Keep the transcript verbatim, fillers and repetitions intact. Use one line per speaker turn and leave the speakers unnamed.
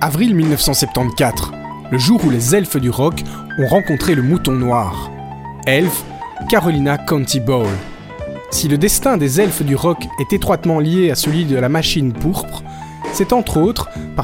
Avril mille neuf cent soixante-quatorze, le jour où les elfes du rock ont rencontré le mouton noir. Elfe, Carolina County Bowl. Si le destin des elfes du rock est étroitement lié à celui de la machine pourpre, c'est entre autres parce